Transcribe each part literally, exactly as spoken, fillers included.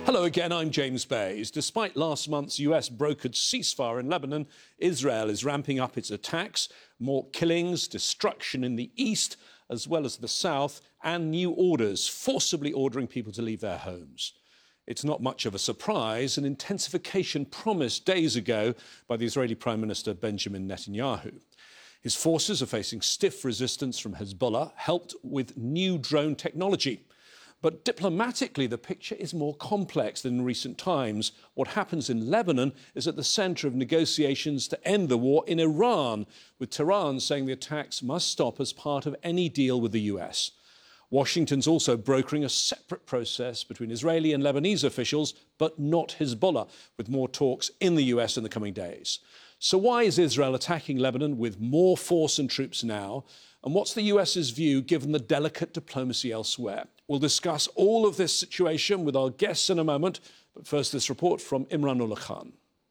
Hello again, I'm James Bays. Despite last month's U S-brokered ceasefire in Lebanon, Israel is ramping up its attacks, more killings, destruction in the east as well as the south, and new orders forcibly ordering people to leave their homes. It's not much of a surprise, an intensification promised days ago by the Israeli Prime Minister Benjamin Netanyahu. His forces are facing stiff resistance from Hezbollah, helped with new drone technology. But diplomatically, the picture is more complex than in recent times. What happens in Lebanon is at the centre of negotiations to end the war in Iran, with Tehran saying the attacks must stop as part of any deal with the U S. Washington's also brokering a separate process between Israeli and Lebanese officials, but not Hezbollah, with more talks in the U S in the coming days. So why is Israel attacking Lebanon with more force and troops now? And what's the US's view given the delicate diplomacy elsewhere? We'll discuss all of this situation with our guests in a moment. But first, this report from Imran Ullah Khan.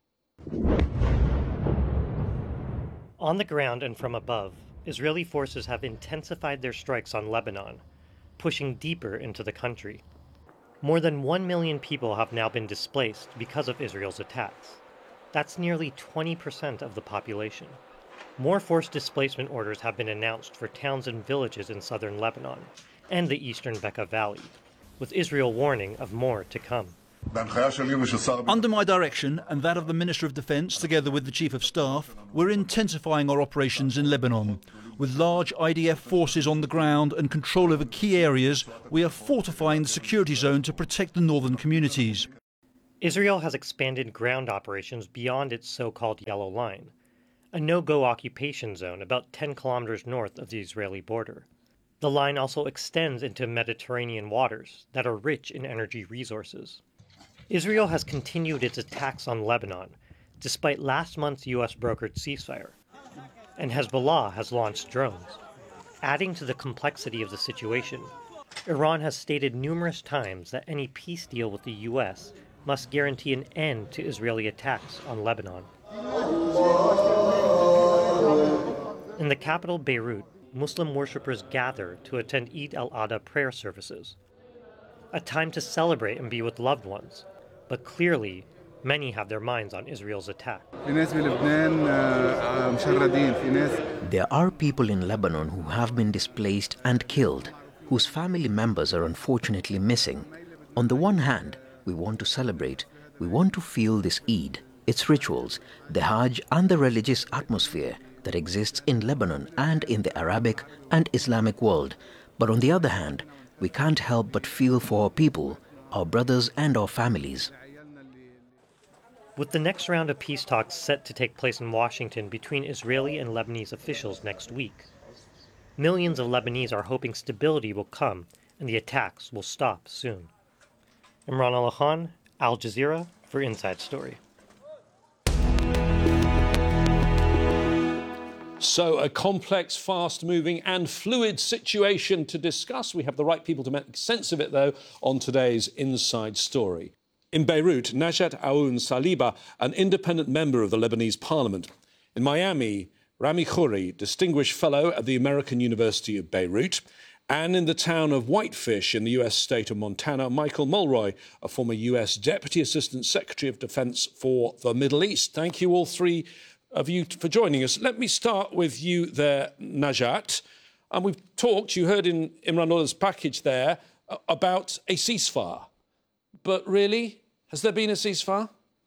On the ground and from above, Israeli forces have intensified their strikes on Lebanon, pushing deeper into the country. More than one million people have now been displaced because of Israel's attacks. That's nearly twenty percent of the population. More forced displacement orders have been announced for towns and villages in southern Lebanon and the eastern Bekaa Valley, with Israel warning of more to come. Under my direction and that of the Minister of Defence, together with the Chief of Staff, we're intensifying our operations in Lebanon. With large I D F forces on the ground and control over key areas, we are fortifying the security zone to protect the northern communities. Israel has expanded ground operations beyond its so-called Yellow Line, a no-go occupation zone about ten kilometers north of the Israeli border. The line also extends into Mediterranean waters that are rich in energy resources. Israel has continued its attacks on Lebanon, despite last month's U S-brokered ceasefire, and Hezbollah has launched drones. Adding to the complexity of the situation, Iran has stated numerous times that any peace deal with the U S must guarantee an end to Israeli attacks on Lebanon. In the capital, Beirut, Muslim worshippers gather to attend Eid al-Adha prayer services, a time to celebrate and be with loved ones. But clearly, many have their minds on Israel's attack. There are people in Lebanon who have been displaced and killed, whose family members are unfortunately missing. On the one hand, we want to celebrate, we want to feel this Eid, its rituals, the Hajj and the religious atmosphere that exists in Lebanon and in the Arabic and Islamic world. But on the other hand, we can't help but feel for our people, our brothers and our families. With the next round of peace talks set to take place in Washington between Israeli and Lebanese officials next week, millions of Lebanese are hoping stability will come and the attacks will stop soon. Imran Ullah Khan, Al Jazeera, for Inside Story. So a complex, fast-moving and fluid situation to discuss. We have the right people to make sense of it, though, on today's Inside Story. In Beirut, Najat Aoun Saliba, an independent member of the Lebanese parliament. In Miami, Rami Khouri, Distinguished Fellow at the American University of Beirut. And in the town of Whitefish in the U S state of Montana, Michael Mulroy, a former U S Deputy Assistant Secretary of Defense for the Middle East. Thank you all three of you for joining us. Let me start with you there, Najat. And we've talked, you heard in Imran Ullah's package there, about a ceasefire. But really, has there been a ceasefire?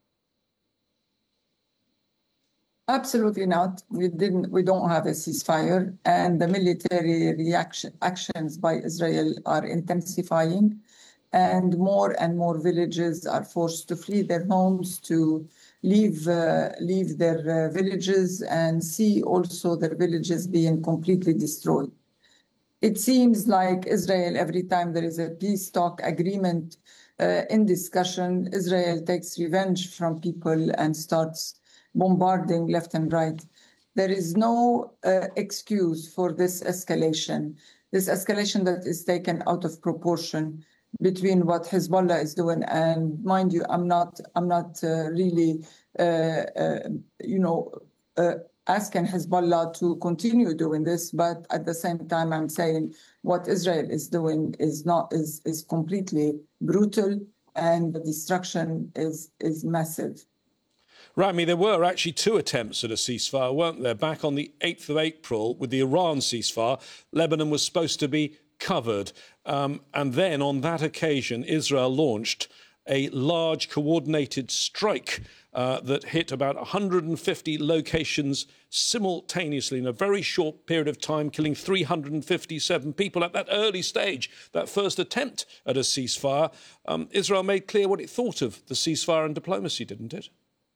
Absolutely not. We didn't. We don't have a ceasefire, and the military reaction actions by Israel are intensifying, and more and more villages are forced to flee their homes, to leave uh, leave their uh, villages, and see also their villages being completely destroyed. It seems like Israel, every time there is a peace talk agreement uh, in discussion, Israel takes revenge from people and starts bombarding left and right. There is no uh, excuse for this escalation, this escalation that is taken out of proportion between what Hezbollah is doing. And mind you, I'm not, I'm not uh, really, uh, uh, you know, uh, asking Hezbollah to continue doing this, but at the same time, I'm saying what Israel is doing is not is is completely brutal and the destruction is, is massive. Rami, there were actually two attempts at a ceasefire, weren't there? Back on the eighth of April with the Iran ceasefire, Lebanon was supposed to be covered. Um, and then on that occasion, Israel launched a large coordinated strike uh, that hit about one hundred fifty locations simultaneously in a very short period of time, killing three hundred fifty-seven people at that early stage, that first attempt at a ceasefire. Um, Israel made clear what it thought of the ceasefire and diplomacy, didn't it?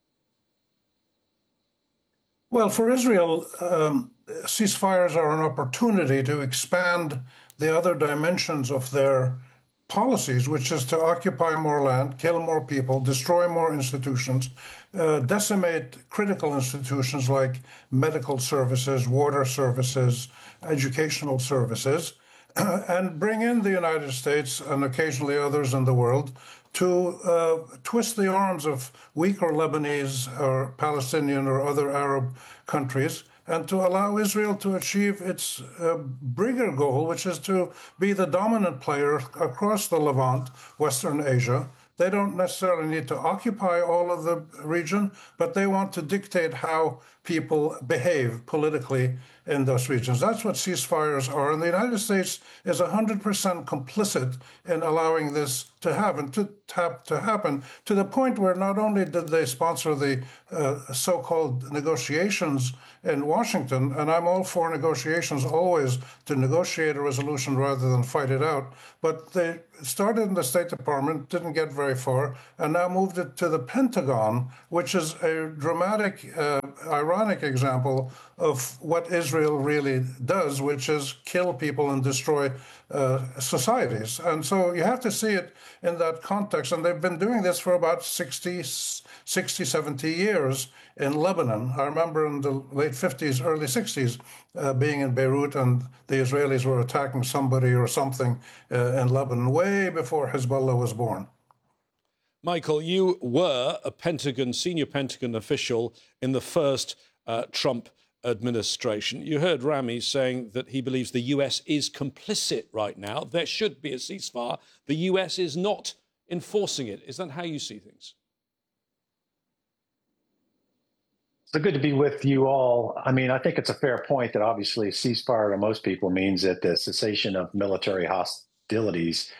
Well, for Israel, um, ceasefires are an opportunity to expand the other dimensions of their policies, which is to occupy more land, kill more people, destroy more institutions, uh, decimate critical institutions like medical services, water services, educational services, uh, and bring in the United States and occasionally others in the world to uh, twist the arms of weaker Lebanese or Palestinian or other Arab countries, and to allow Israel to achieve its uh, bigger goal, which is to be the dominant player across the Levant, Western Asia. They don't necessarily need to occupy all of the region, but they want to dictate how people behave politically in those regions. That's what ceasefires are. And the United States is one hundred percent complicit in allowing this to happen, to, tap, to happen, to the point where not only did they sponsor the uh, so-called negotiations in Washington, and I'm all for negotiations always, to negotiate a resolution rather than fight it out, but they started in the State Department, didn't get very far, and now moved it to the Pentagon, which is a dramatic, uh, ironic example of what Israel really does, which is kill people and destroy uh, societies. And so you have to see it in that context. And they've been doing this for about sixty, seventy years in Lebanon. I remember in the late fifties, early sixties, uh, being in Beirut, and the Israelis were attacking somebody or something uh, in Lebanon way before Hezbollah was born. Michael, you were a Pentagon, senior Pentagon official in the first uh, Trump administration. You heard Rami saying that he believes the U S is complicit right now. There should be a ceasefire. The U S is not enforcing it. Is that how you see things? So good to be with you all. I mean, I think it's a fair point that obviously a ceasefire to most people means that the cessation of military hostilities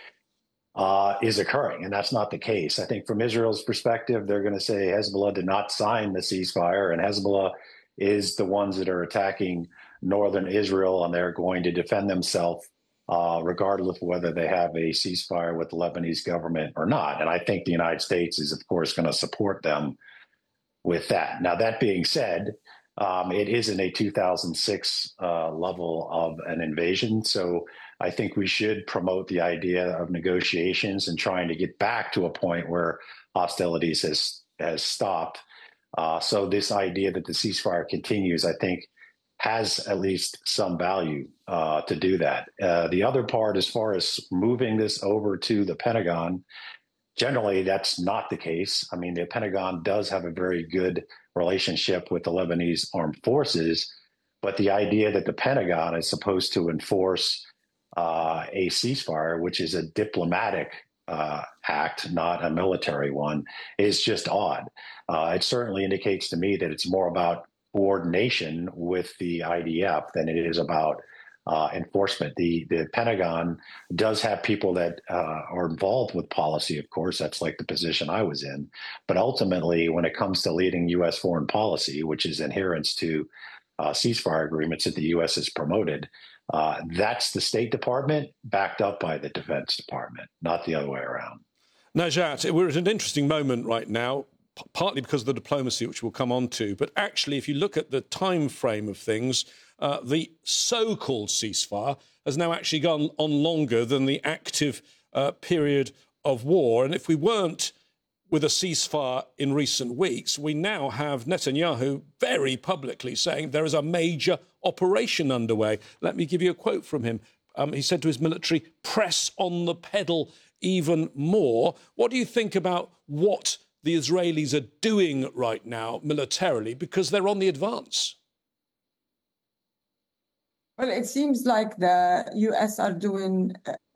uh, is occurring, and that's not the case. I think from Israel's perspective, they're going to say Hezbollah did not sign the ceasefire, and Hezbollah is the ones that are attacking northern Israel, and they're going to defend themselves uh, regardless of whether they have a ceasefire with the Lebanese government or not. And I think the United States is, of course, going to support them with that. Now, that being said, um, it isn't a two thousand six uh, level of an invasion. So I think we should promote the idea of negotiations and trying to get back to a point where hostilities has, has stopped. Uh, so this idea that the ceasefire continues, I think, has at least some value uh, to do that. Uh, the other part, as far as moving this over to the Pentagon, generally, that's not the case. I mean, the Pentagon does have a very good relationship with the Lebanese armed forces, but the idea that the Pentagon is supposed to enforce uh, a ceasefire, which is a diplomatic uh, act, not a military one, is just odd. Uh, it certainly indicates to me that it's more about coordination with the I D F than it is about Uh, enforcement. The the Pentagon does have people that uh, are involved with policy, of course. That's like the position I was in. But ultimately, when it comes to leading U S foreign policy, which is adherence to uh, ceasefire agreements that the U S has promoted, uh, that's the State Department backed up by the Defense Department, not the other way around. Najat, we're at an interesting moment right now, p- partly because of the diplomacy, which we'll come on to. But actually, if you look at the time frame of things, Uh, the so-called ceasefire has now actually gone on longer than the active uh, period of war. And if we weren't with a ceasefire in recent weeks, we now have Netanyahu very publicly saying there is a major operation underway. Let me give you a quote from him. Um, he said to his military, "Press on the pedal even more." What do you think about what the Israelis are doing right now militarily, because they're on the advance? Well, it seems like the U S are doing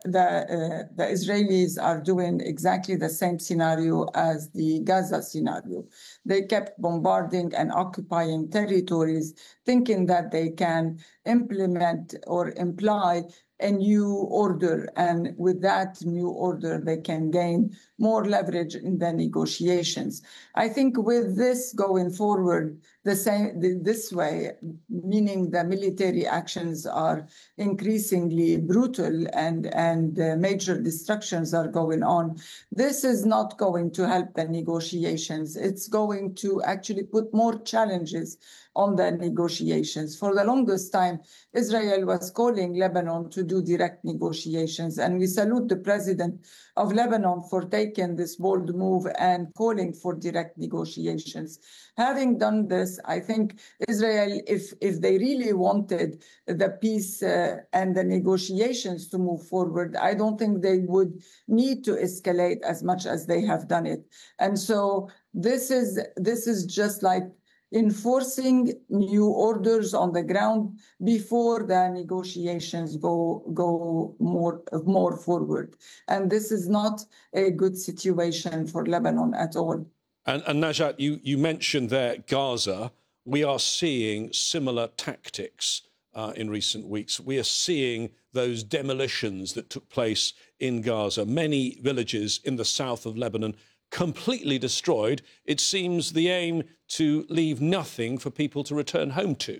the, uh, the Israelis are doing exactly the same scenario as the Gaza scenario. They kept bombarding and occupying territories, thinking that they can implement or imply a new order. And with that new order, they can gain more leverage in the negotiations. I think with this going forward, the same this way, meaning the military actions are increasingly brutal and, and uh, major destructions are going on, this is not going to help the negotiations. It's going to actually put more challenges on the negotiations. For the longest time, Israel was calling Lebanon to do direct negotiations, and we salute the president of Lebanon for taking this bold move and calling for direct negotiations. Having done this, I think Israel, if, if they really wanted the peace uh, and the negotiations to move forward, I don't think they would need to escalate as much as they have done it. And so this is, this is just like enforcing new orders on the ground before the negotiations go go more more forward. And this is not a good situation for Lebanon at all. And, and Najat, you, you mentioned there Gaza. We are seeing similar tactics uh, in recent weeks. We are seeing those demolitions that took place in Gaza. Many villages in the south of Lebanon completely destroyed. It seems the aim to leave nothing for people to return home to.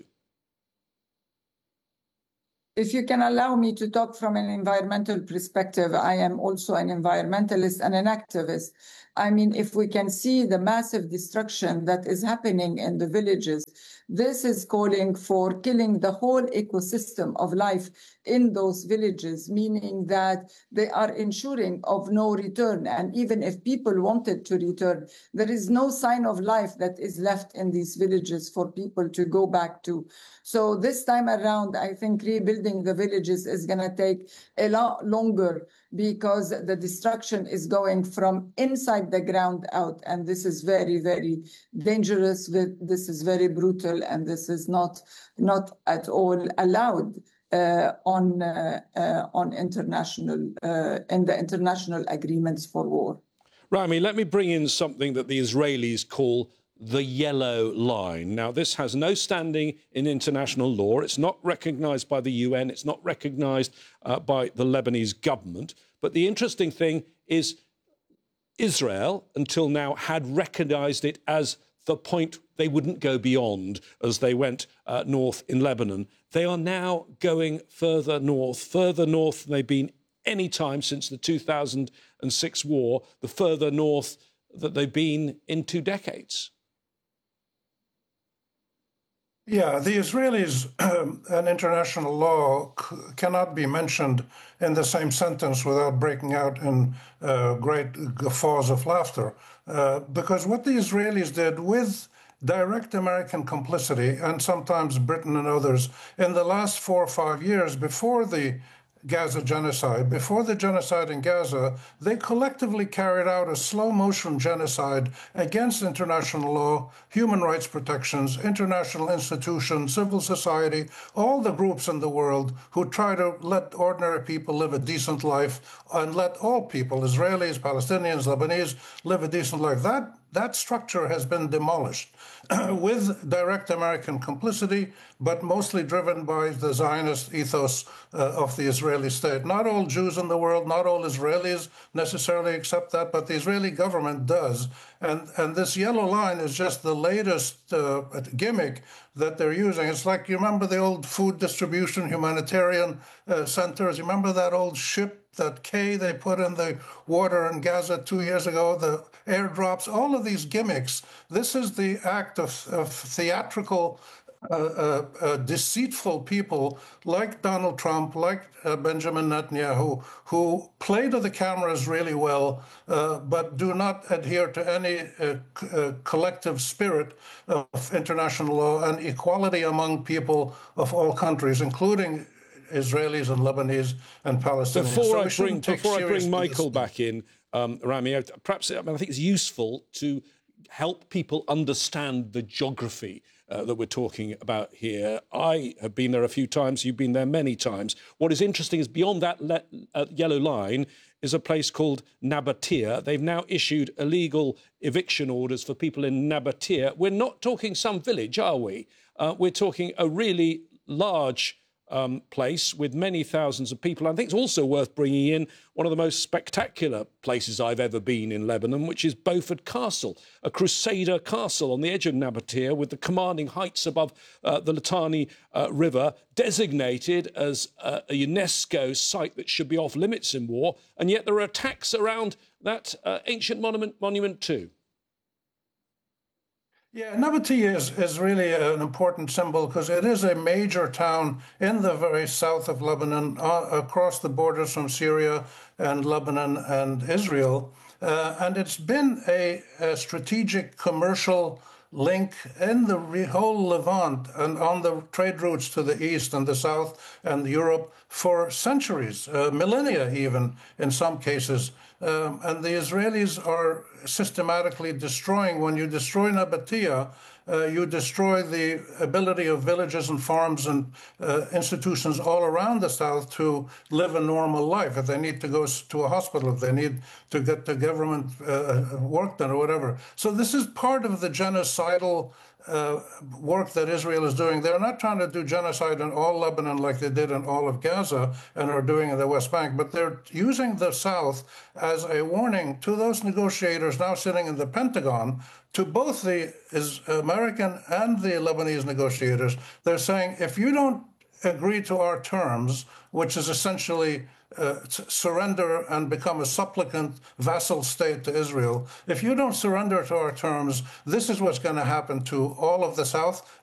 If you can allow me to talk from an environmental perspective, I am also an environmentalist and an activist. I mean, if we can see the massive destruction that is happening in the villages, this is calling for killing the whole ecosystem of life in those villages, meaning that they are ensuring of no return. And even if people wanted to return, there is no sign of life that is left in these villages for people to go back to. So this time around, I think rebuilding the villages is going to take a lot longer because the destruction is going from inside the ground out. And this is very, very dangerous. This is very brutal. And this is not, not at all allowed uh, on, uh, uh, on international, uh, in the international agreements for war. Rami, let me bring in something that the Israelis call the yellow line. Now, this has no standing in international law. It's not recognised by the U N. It's not recognised uh, by the Lebanese government. But the interesting thing is Israel, until now, had recognised it as the point they wouldn't go beyond as they went uh, north in Lebanon. They are now going further north, further north than they've been any time since the two thousand six war, the further north that they've been in two decades. Yeah, the Israelis um, and international law c- cannot be mentioned in the same sentence without breaking out in uh, great guffaws of laughter. Uh, because what the Israelis did with direct American complicity, and sometimes Britain and others, in the last four or five years before the Gaza genocide, before the genocide in Gaza, they collectively carried out a slow-motion genocide against international law, human rights protections, international institutions, civil society, all the groups in the world who try to let ordinary people live a decent life and let all people, Israelis, Palestinians, Lebanese, live a decent life. That That structure has been demolished with direct American complicity, but mostly driven by the Zionist ethos uh, of the Israeli state. Not all Jews in the world, not all Israelis necessarily accept that, but the Israeli government does. And, and this yellow line is just the latest uh, gimmick that they're using. It's like, you remember the old food distribution humanitarian uh, centers? You remember that old ship, that K they put in the water in Gaza two years ago, the airdrops, all of these gimmicks. This is the act of, of theatrical, uh, uh, uh, deceitful people like Donald Trump, like uh, Benjamin Netanyahu, who play to the cameras really well, uh, but do not adhere to any uh, c- uh, collective spirit of international law and equality among people of all countries, including Israelis and Lebanese and Palestinians. Before so I bring, before I bring Michael this. back in, um, Rami, perhaps I, mean, I think it's useful to help people understand the geography uh, that we're talking about here. I have been there a few times. You've been there many times. What is interesting is beyond that le- uh, yellow line is a place called Nabatea. They've now issued illegal eviction orders for people in Nabatea. We're not talking some village, are we? Uh, we're talking a really large um, place with many thousands of people. I think it's also worth bringing in one of the most spectacular places I've ever been in Lebanon, which is Beaufort Castle, a Crusader castle on the edge of Nabatea with the commanding heights above uh, the Litani uh, River, designated as uh, a UNESCO site that should be off limits in war. And yet there are attacks around that uh, ancient monument, monument too. Yeah, Nabatea is, is really an important symbol because it is a major town in the very south of Lebanon, uh, across the borders from Syria and Lebanon and Israel. Uh, and it's been a, a strategic commercial link in the whole Levant and on the trade routes to the east and the south and Europe for centuries, uh, millennia even in some cases. Um, and the Israelis are systematically destroying. When you destroy Nabatea, uh, you destroy the ability of villages and farms and uh, institutions all around the south to live a normal life. If they need to go to a hospital, if they need to get the government uh, work done or whatever. So this is part of the genocidal Uh, work that Israel is doing. They're not trying to do genocide in all Lebanon like they did in all of Gaza and are doing in the West Bank, but they're using the South as a warning to those negotiators now sitting in the Pentagon, to both the American and the Lebanese negotiators. They're saying, if you don't agree to our terms, which is essentially Uh, surrender and become a supplicant vassal state to Israel. If you don't surrender to our terms, this is what's going to happen to all of the South